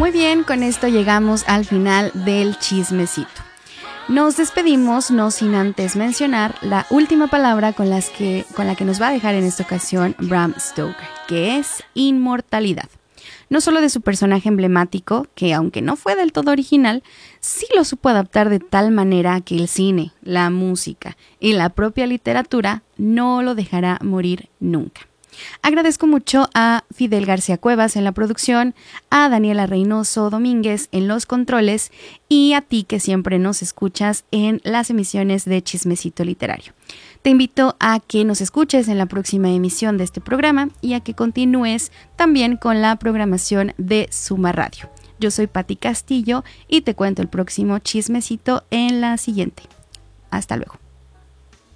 Muy bien, con esto llegamos al final del chismecito. Nos despedimos, no sin antes mencionar la última palabra con la que nos va a dejar en esta ocasión Bram Stoker, que es inmortalidad. No solo de su personaje emblemático, que aunque no fue del todo original, sí lo supo adaptar de tal manera que el cine, la música y la propia literatura no lo dejará morir nunca. Agradezco mucho a Fidel García Cuevas en la producción, a Daniela Reynoso Domínguez en los controles y a ti que siempre nos escuchas en las emisiones de Chismecito Literario. Te invito a que nos escuches en la próxima emisión de este programa y a que continúes también con la programación de Suma Radio. Yo soy Pati Castillo y te cuento el próximo chismecito en la siguiente. Hasta luego.